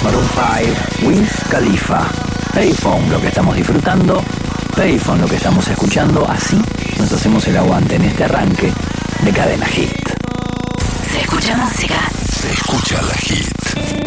Maroon 5, Wiz Khalifa. Payphone, lo que estamos disfrutando. Payphone, lo que estamos escuchando. Así nos hacemos el aguante en este arranque de Cadena Hit.